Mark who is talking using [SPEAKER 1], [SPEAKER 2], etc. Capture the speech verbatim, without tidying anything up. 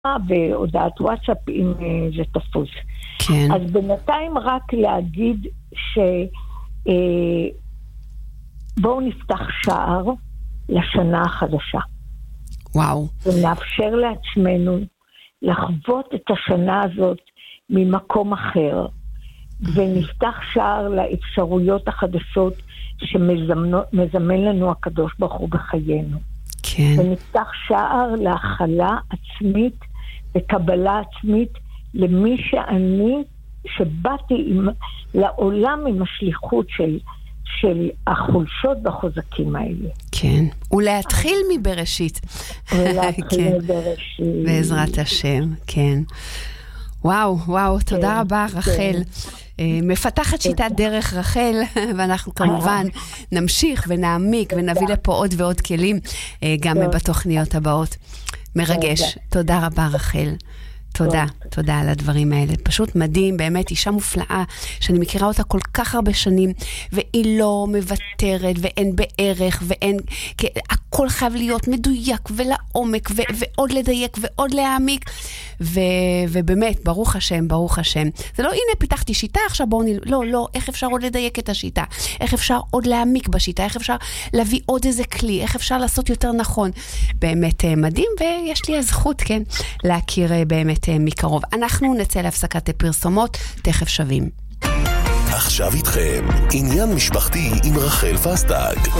[SPEAKER 1] והודעת וואטסאפ אם זה תפוס.
[SPEAKER 2] כן.
[SPEAKER 1] אז בינתיים רק להגיד ש... בואו נפתח שער לשנה החדשה.
[SPEAKER 2] וואו.
[SPEAKER 1] ונאפשר לעצמנו לחוות את השנה הזאת ממקום אחר, ונפתח שער לאפשרויות החדשות שמזמן לנו הקדוש ברוך הוא בחיינו.
[SPEAKER 2] כן.
[SPEAKER 1] ונפתח שער להכלה עצמית וקבלה עצמית למי שאני, שבאתי עם, לעולם עם השליחות של, של החולשות והחוזקים האלה.
[SPEAKER 2] כן. ולהתחיל מבראשית.
[SPEAKER 1] ולהתחיל
[SPEAKER 2] כן.
[SPEAKER 1] מבראשית.
[SPEAKER 2] בעזרת השם, כן. וואו, וואו, תודה רבה רחל. מפתחת שיטת דרך רחל, ואנחנו כמובן נמשיך ונעמיק ונביא לפה עוד ועוד כלים גם בתוכניות הבאות. מרגש. תודה רבה רחל. תודה, תודה על הדברים האלה. פשוט מדהים, באמת אישה מופלאה, שאני מכירה אותה כל כך הרבה שנים, והיא לא מוותרת, ואין בערך, ואין, הכל חייב להיות מדויק ולעומק, ו- ועוד לדייק, ועוד להעמיק, ו- ובאמת, ברוך השם, ברוך השם. זה לא, הנה, פיתחתי שיטה, עכשיו בואו נ... לא, לא, איך אפשר עוד לדייק את השיטה? איך אפשר עוד להעמיק בשיטה? איך אפשר להביא עוד איזה כלי? איך אפשר לעשות יותר נכון? באמת מדהים, ויש לי הזכות, כן, להכיר באמת מקרוב. אנחנו נצא להפסקת פרסומות, תכף שווים.
[SPEAKER 3] עכשיו איתכם, עניין משפחתי עם רחל פסטג.